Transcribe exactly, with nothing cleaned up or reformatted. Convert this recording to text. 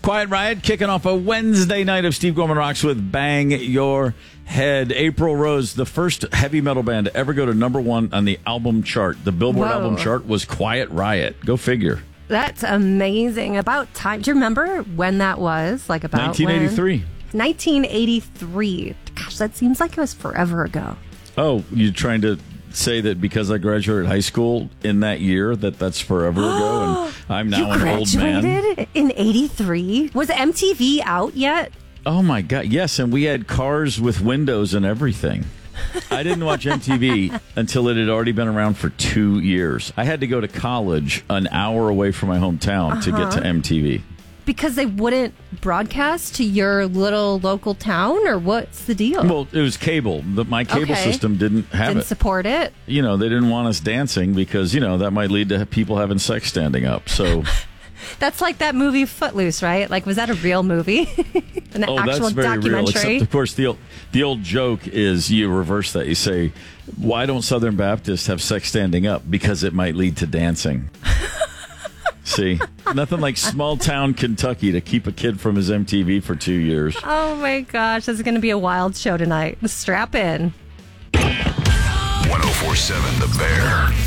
Quiet Riot kicking off a Wednesday night of Steve Gorman Rocks with Bang Your Head. April Rose, the first heavy metal band to ever go to number one on the album chart. The Billboard Whoa. album chart was Quiet Riot. Go figure. That's amazing. About time. Do you remember when that was? Like about nineteen eighty-three. When? nineteen eighty-three. Gosh, that seems like it was forever ago. Oh, you're trying to say that because I graduated high school in that year that that's forever ago and I'm now you an old man? graduated in eighty-three? Was M T V out yet? Oh, my God. Yes, and we had cars with windows and everything. I didn't watch M T V until it had already been around for two years. I had to go to college an hour away from my hometown uh-huh. to get to M T V. Because they wouldn't broadcast to your little local town, or what's the deal? Well, it was cable. The, my cable okay. system didn't have didn't it. support it? You know, they didn't want us dancing because, you know, that might lead to people having sex standing up. So that's like that movie Footloose, right? Like, was that a real movie? An oh, actual that's very documentary? real. Except, of course, the, the old joke is you reverse that. You say, why don't Southern Baptists have sex standing up? Because it might lead to dancing. See, nothing like small town Kentucky to keep a kid from his M T V for two years. Oh, my gosh. This is going to be a wild show tonight. Strap in. one oh four point seven The Bear.